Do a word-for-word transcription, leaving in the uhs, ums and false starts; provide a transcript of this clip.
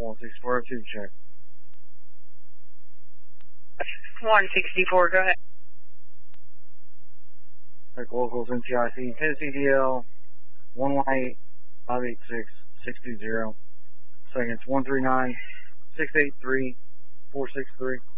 one sixty-four, two check. one sixty-four, go ahead. Check locals N T I C, Tennessee D L, one one eight, five eight six, six two zero. Seconds, one three nine, six eight three, four six three.